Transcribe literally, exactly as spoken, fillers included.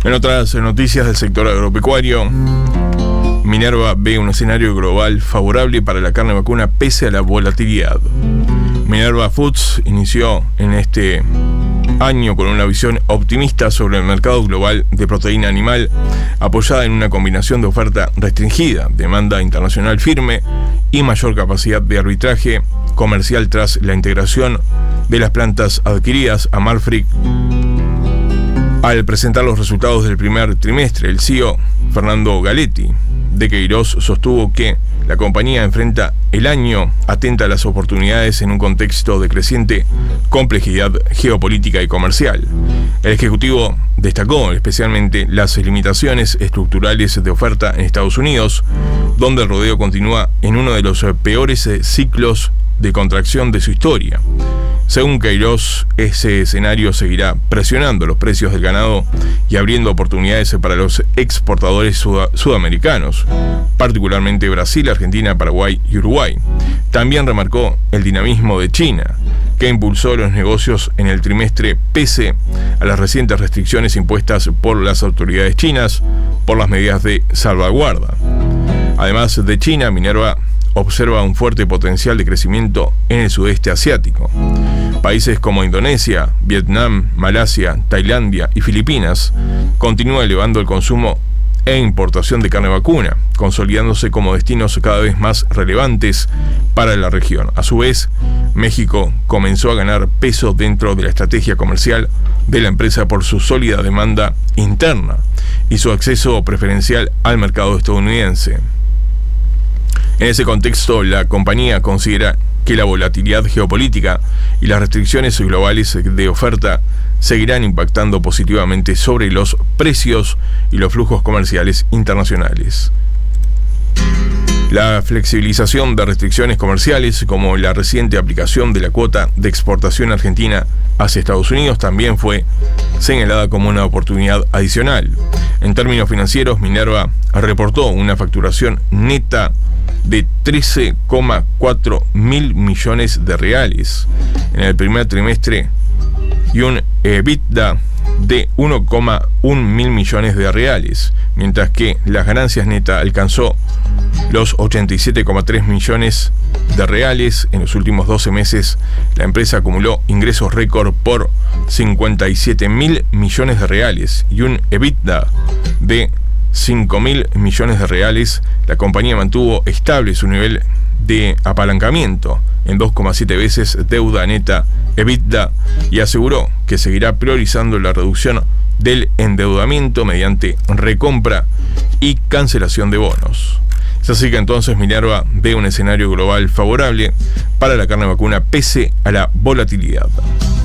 En otras noticias del sector agropecuario, Minerva ve un escenario global favorable para la carne vacuna pese a la volatilidad. Minerva Foods inició en este año con una visión optimista sobre el mercado global de proteína animal, apoyada en una combinación de oferta restringida, demanda internacional firme y mayor capacidad de arbitraje comercial tras la integración de las plantas adquiridas a Marfrig. Al presentar los resultados del primer trimestre, el C E O, Fernando Galetti, de Queiroz, sostuvo que la compañía enfrenta el año atenta a las oportunidades en un contexto de creciente complejidad geopolítica y comercial. El ejecutivo destacó especialmente las limitaciones estructurales de oferta en Estados Unidos, donde el rodeo continúa en uno de los peores ciclos de contracción de su historia. Según Queiroz, ese escenario seguirá presionando los precios del ganado y abriendo oportunidades para los exportadores sud- sudamericanos, particularmente Brasil, Argentina, Paraguay y Uruguay. También remarcó el dinamismo de China, que impulsó los negocios en el trimestre pese a las recientes restricciones impuestas por las autoridades chinas por las medidas de salvaguarda. Además de China, Minerva observa un fuerte potencial de crecimiento en el sudeste asiático. Países como Indonesia, Vietnam, Malasia, Tailandia y Filipinas continúan elevando el consumo e importación de carne vacuna, consolidándose como destinos cada vez más relevantes para la región. A su vez, México comenzó a ganar peso dentro de la estrategia comercial de la empresa por su sólida demanda interna y su acceso preferencial al mercado estadounidense. En ese contexto, la compañía considera que la volatilidad geopolítica y las restricciones globales de oferta seguirán impactando positivamente sobre los precios y los flujos comerciales internacionales. La flexibilización de restricciones comerciales, como la reciente aplicación de la cuota de exportación argentina hacia Estados Unidos, también fue señalada como una oportunidad adicional. En términos financieros, Minerva reportó una facturación neta de trece coma cuatro mil millones de reales en el primer trimestre y un EBITDA de uno coma uno mil millones de reales, mientras que las ganancias netas alcanzó los ochenta y siete coma tres millones de reales. En los últimos doce meses, la empresa acumuló ingresos récord por cincuenta y siete mil millones de reales y un EBITDA de cinco mil millones de reales. La compañía mantuvo estable su nivel de apalancamiento en dos coma siete veces deuda neta EBITDA y aseguró que seguirá priorizando la reducción del endeudamiento mediante recompra y cancelación de bonos. Es así que entonces Minerva ve un escenario global favorable para la carne vacuna pese a la volatilidad.